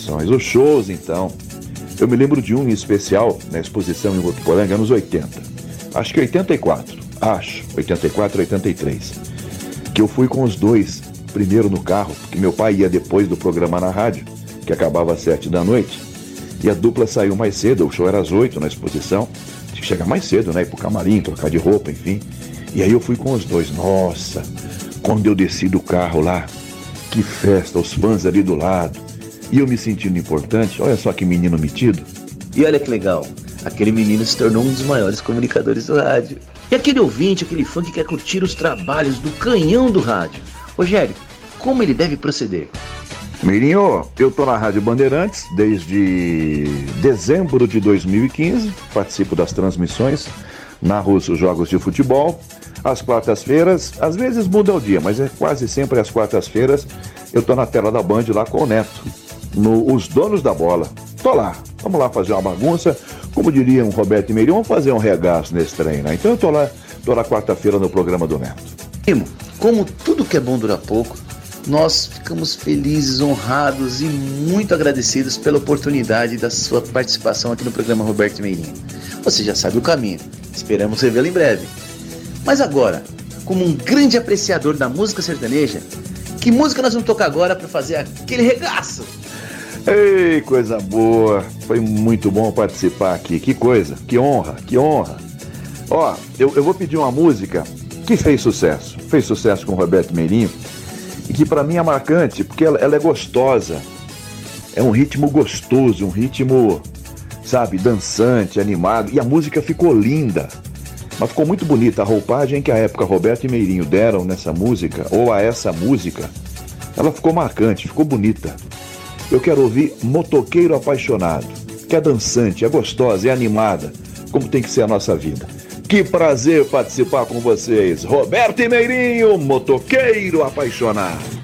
atrações. Os shows, então. Eu me lembro de um em especial, na exposição em Votuporanga, anos 80. Acho que 84. 84, 83. Que eu fui com os dois, primeiro no carro, porque meu pai ia depois do programa na rádio, que acabava às 7 da noite. E a dupla saiu mais cedo, o show era às 8 na exposição. Tinha que chegar mais cedo, né? Ir pro camarim, trocar de roupa, enfim. E aí eu fui com os dois. Nossa, quando eu desci do carro lá, que festa, os fãs ali do lado. E eu me sentindo importante, olha só que menino metido. E olha que legal, aquele menino se tornou um dos maiores comunicadores do rádio. E aquele ouvinte, aquele fã que quer curtir os trabalhos do canhão do rádio. Rogério, como ele deve proceder? Mirinho, eu tô na Rádio Bandeirantes desde dezembro de 2015, participo das transmissões, narro os jogos de futebol. Às quartas-feiras, às vezes muda o dia, mas é quase sempre às quartas-feiras, eu tô na tela da Band lá com o Neto, no Os Donos da Bola. Tô lá, vamos lá fazer uma bagunça, como diria um Roberto Meirinho, vamos fazer um regaço nesse trem, né? Então eu tô lá quarta-feira no programa do Neto. Primo, como tudo que é bom dura pouco, nós ficamos felizes, honrados e muito agradecidos pela oportunidade da sua participação aqui no programa Roberto Meirinho. Você já sabe o caminho, esperamos revê-lo em breve. Mas agora, como um grande apreciador da música sertaneja, que música nós vamos tocar agora para fazer aquele regaço? Ei, coisa boa, foi muito bom participar aqui, que coisa, que honra, que honra. Ó, eu vou pedir uma música que fez sucesso com o Roberto Meirinho, e que pra mim é marcante, porque ela é gostosa, é um ritmo gostoso, um ritmo, sabe, dançante, animado, e a música ficou linda, mas ficou muito bonita. A roupagem que a época Roberto e Meirinho deram nessa música, ou a essa música, ela ficou marcante, ficou bonita. Eu quero ouvir Motoqueiro Apaixonado, que é dançante, é gostosa, é animada, como tem que ser a nossa vida. Que prazer participar com vocês, Roberto e Meirinho, Motoqueiro Apaixonado.